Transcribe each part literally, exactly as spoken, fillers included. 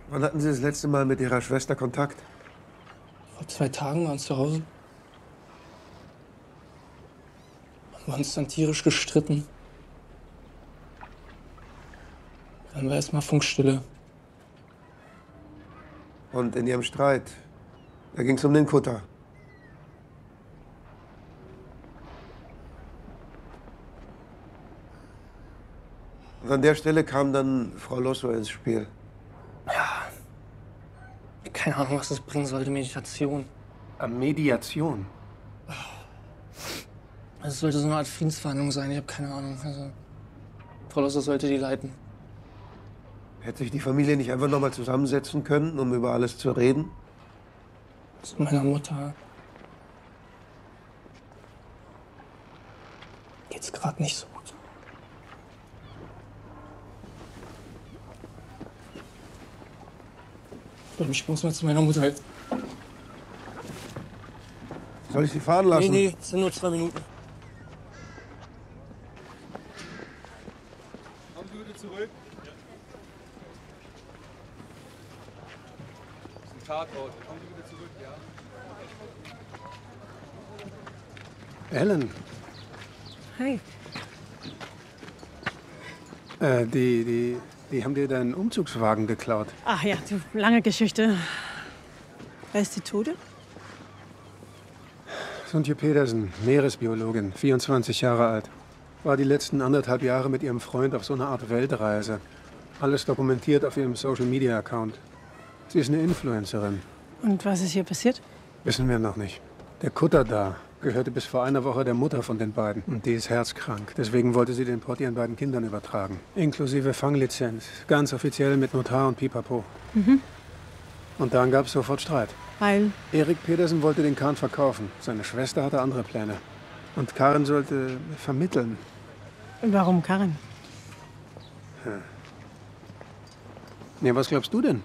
Wann hatten Sie das letzte Mal mit Ihrer Schwester Kontakt? Vor zwei Tagen waren wir zu Hause. Wir haben uns dann tierisch gestritten. Dann war erstmal Funkstille. Und in Ihrem Streit, da ging es um den Kutter. Und an der Stelle kam dann Frau Losso ins Spiel. Ja. Keine Ahnung, was das bringen sollte, Meditation. Mediation? Also es sollte so eine Art Friedensverhandlung sein, ich habe keine Ahnung. Also, Frau Losso sollte die leiten. Hätte sich die Familie nicht einfach noch mal zusammensetzen können, um über alles zu reden? Zu meiner Mutter geht's gerade nicht so gut. Ich muss mal zu meiner Mutter helfen. Soll ich Sie fahren lassen? Nee, nee, es sind nur zwei Minuten. Kommen Sie bitte zurück. Ja. Das ist ein Tatort. Kommen Sie bitte zurück, ja? Ellen, Hi. äh, die, die, die haben dir deinen Umzugswagen geklaut. Ach ja, du, lange Geschichte. Wer ist die Tote? Suntje Pedersen, Meeresbiologin, vierundzwanzig Jahre alt. War die letzten anderthalb Jahre mit ihrem Freund auf so einer Art Weltreise. Alles dokumentiert auf ihrem Social-Media-Account. Sie ist eine Influencerin. Und was ist hier passiert? Wissen wir noch nicht. Der Kutter da gehörte bis vor einer Woche der Mutter von den beiden. Und die ist herzkrank. Deswegen wollte sie den Pott ihren beiden Kindern übertragen. Inklusive Fanglizenz. Ganz offiziell mit Notar und Pipapo. Mhm. Und dann gab es sofort Streit. Weil? Erik Pedersen wollte den Kahn verkaufen. Seine Schwester hatte andere Pläne. Und Karin sollte vermitteln. Warum Karin? Hm. Ja, was glaubst du denn?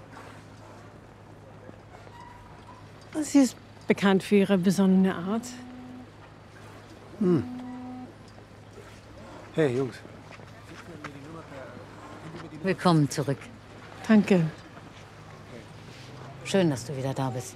Sie ist bekannt für ihre besonnene Art. Hm. Hey, Jungs. Willkommen zurück. Danke. Schön, dass du wieder da bist.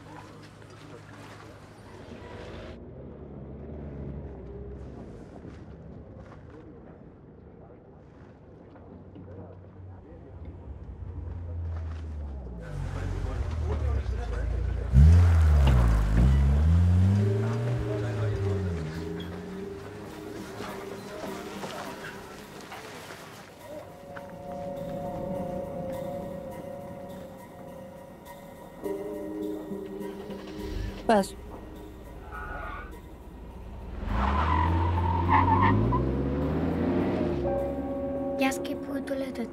Was? Я скипаю туалет.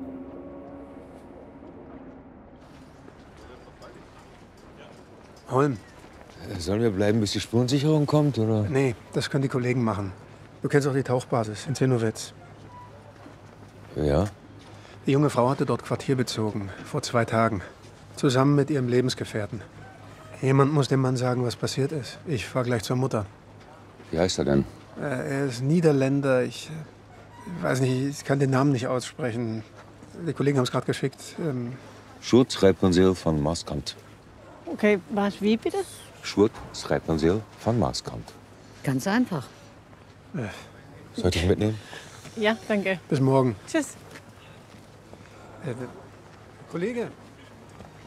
Holm. Sollen wir bleiben, bis die Spurensicherung kommt, oder? Nee, das können die Kollegen machen. Du kennst auch die Tauchbasis in Zinnowitz. Ja. Die junge Frau hatte dort Quartier bezogen, vor zwei Tagen. Zusammen mit ihrem Lebensgefährten. Jemand muss dem Mann sagen, was passiert ist. Ich fahr gleich zur Mutter. Wie heißt er denn? Äh, er ist Niederländer. Ich äh, weiß nicht, ich kann den Namen nicht aussprechen. Die Kollegen haben es gerade geschickt. Ähm Sjoerd Schrijpenzeel van Maaskant. Okay, was, wie bitte? Sjoerd Schrijpenzeel van Maaskant. Ganz einfach. Äh, Sollte ich mitnehmen? Ja, danke. Bis morgen. Tschüss. Äh, Kollege.